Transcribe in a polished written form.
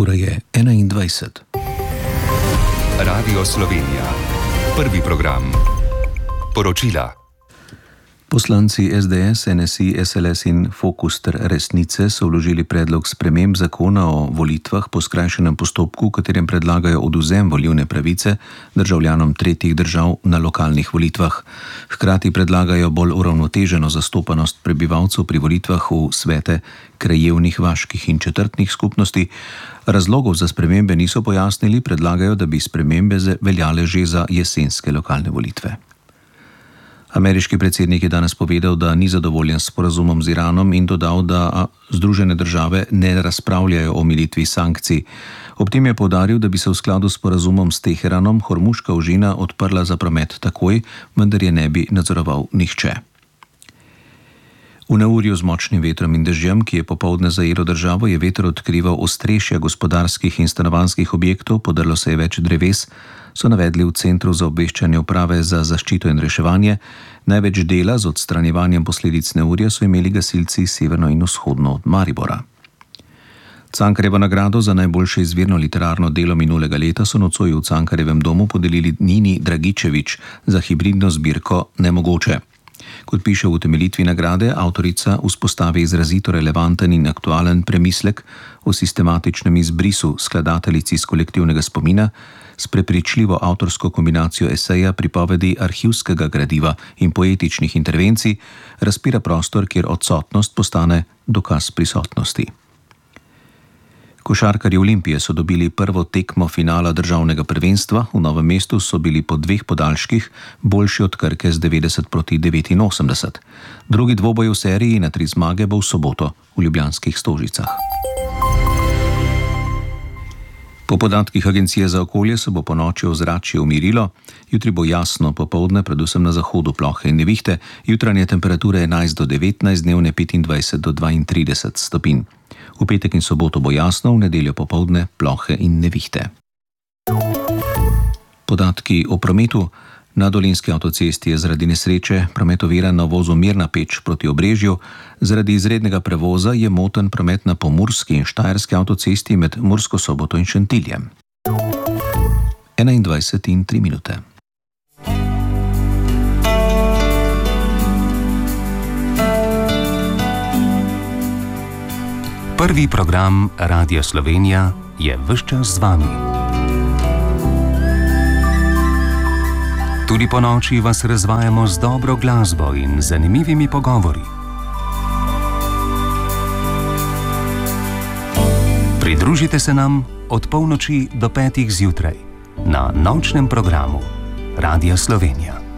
Ura je 21. Radio Slovenija. Prvi program. Poročila. Poslanci SDS, NSI, SLS in Fokus ter Resnice so vložili predlog sprememb zakona o volitvah po skrajšanem postopku, v katerem predlagajo odvzem volilne pravice državljanom tretjih držav na lokalnih volitvah. Hkrati predlagajo bolj uravnoteženo zastopanost prebivalcev pri volitvah v svete krajevnih, vaških in četrtnih skupnosti. Razlogov za spremembe niso pojasnili, predlagajo, da bi spremembe veljale že za jesenske lokalne volitve. Ameriški predsednik je danes povedal, da ni zadovoljen s sporazumom z Iranom in dodal, da Združene države ne razpravljajo o omilitvi sankcij. Ob tem je poudaril, da bi se v skladu s sporazumom s Teheranom Hormuška ožina odprla za promet takoj, vendar je ne bi nadzoroval nihče. V neurju z močnim vetrom in dežjem, ki je popoldne zajelo državo, je veter odkrival ostrešja gospodarskih in stanovanjskih objektov, podrlo se je več dreves, so navedli v Centru za obveščanje uprave za zaščito in reševanje. Največ dela z odstranjevanjem posledic neurja so imeli gasilci severno in vzhodno od Maribora. Cankarjevo nagrado za najboljše izvirno literarno delo minulega leta so nocoj v Cankarjevem domu podelili Nini Dragičević za hibridno zbirko Nemogoče. Kot piše v utemeljitvi nagrade, avtorica vzpostavi izrazito relevanten in aktualen premislek o sistematičnem izbrisu skladateljici iz kolektivnega spomina s prepričljivo avtorsko kombinacijo eseja, pripovedi, arhivskega gradiva in poetičnih intervencij, razpira prostor, kjer odsotnost postane dokaz prisotnosti. Košarkarji Olimpije so dobili prvo tekmo finala državnega prvenstva. V Novem mestu so bili po dveh podaljških boljši od Krke z 90-89. Drugi dvoboj v seriji na 3 zmage bo v soboto v ljubljanskih Stožicah. Po podatkih Agencije za okolje se bo ponoči ozračje umirilo, jutri bo jasno, popoldne predvsem na zahodu plohe in nevihte, jutranje temperature 11 do 19, dnevne 25 do 32 stopinj. V petek in soboto bo jasno, v nedeljo popoldne plohe in nevihte. Podatki o prometu. Na Dolenjski avtocesti je zaradi nesreče promet oviran na vozu Mirna Peč proti Obrežju. Zaradi izrednega prevoza je moten promet na pomurski in štajerski avtocesti med Mursko Soboto in Šentiljem. 21:03. Prvi program Radia Slovenija je ves čas z vami. Tudi po noči vas razvajamo z dobro glasbo in zanimivimi pogovori. Pridružite se nam od polnoči do 5 zjutraj na nočnem programu Radia Slovenija.